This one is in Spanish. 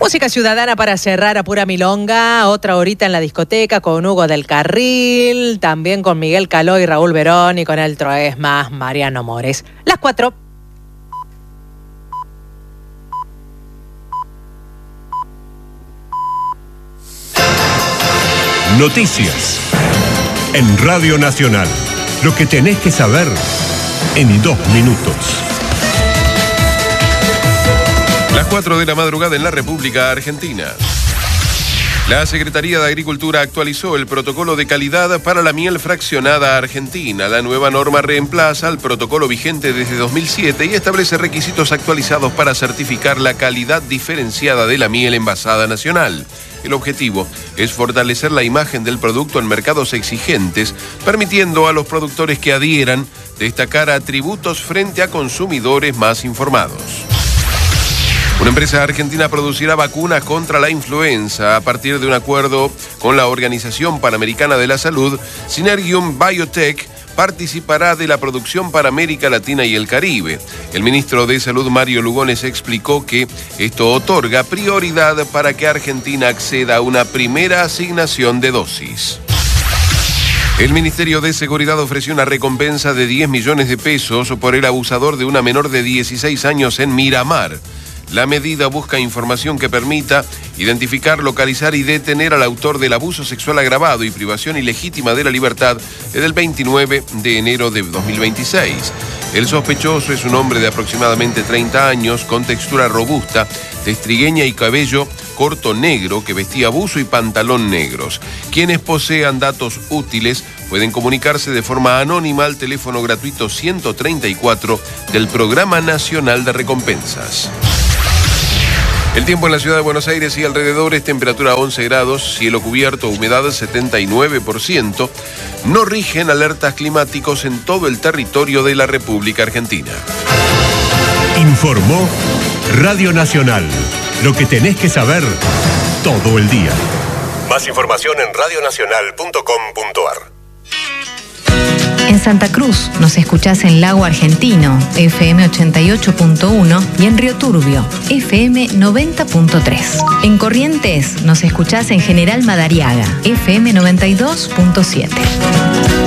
Música ciudadana para cerrar a pura milonga, otra horita en la discoteca con Hugo del Carril, también con Miguel Caló y Raúl Verón y con el Troes más Mariano Mores. Las 4. Noticias en Radio Nacional. Lo que tenés que saber en 2 minutos. Las 4 de la madrugada en la República Argentina. La Secretaría de Agricultura actualizó el protocolo de calidad para la miel fraccionada argentina. La nueva norma reemplaza al protocolo vigente desde 2007 y establece requisitos actualizados para certificar la calidad diferenciada de la miel envasada nacional. El objetivo es fortalecer la imagen del producto en mercados exigentes, permitiendo a los productores que adhieran destacar atributos frente a consumidores más informados. Una empresa argentina producirá vacunas contra la influenza a partir de un acuerdo con la Organización Panamericana de la Salud. Synergium Biotech participará de la producción para América Latina y el Caribe. El ministro de Salud, Mario Lugones, explicó que esto otorga prioridad para que Argentina acceda a una primera asignación de dosis. El Ministerio de Seguridad ofreció una recompensa de 10 millones de pesos por el abusador de una menor de 16 años en Miramar. La medida busca información que permita identificar, localizar y detener al autor del abuso sexual agravado y privación ilegítima de la libertad desde el 29 de enero de 2026. El sospechoso es un hombre de aproximadamente 30 años, con textura robusta, testrigueña y cabello corto negro, que vestía buzo y pantalón negros. Quienes posean datos útiles pueden comunicarse de forma anónima al teléfono gratuito 134 del Programa Nacional de Recompensas. El tiempo en la ciudad de Buenos Aires y alrededores: temperatura 11 grados, cielo cubierto, humedad 79%. No rigen alertas climáticos en todo el territorio de la República Argentina. Informó Radio Nacional. Lo que tenés que saber todo el día. Más información en radionacional.com.ar. En Santa Cruz nos escuchás en Lago Argentino, FM 88.1, y en Río Turbio, FM 90.3. En Corrientes nos escuchás en General Madariaga, FM 92.7.